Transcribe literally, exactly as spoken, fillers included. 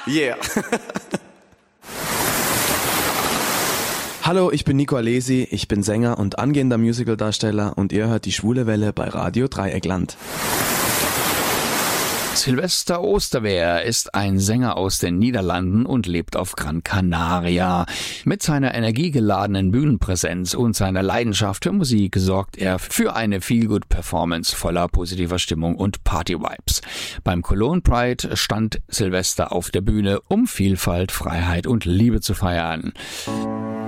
Yeah. Hallo, ich bin Nico Alesi, ich bin Sänger und angehender Musicaldarsteller und ihr hört die Schwule Welle bei Radio Dreieckland. Sylvester Oosterweer ist ein Sänger aus den Niederlanden und lebt auf Gran Canaria. Mit seiner energiegeladenen Bühnenpräsenz und seiner Leidenschaft für Musik sorgt er für eine Feel-Good-Performance voller positiver Stimmung und Party-Vibes. Beim Cologne Pride stand Sylvester auf der Bühne, um Vielfalt, Freiheit und Liebe zu feiern.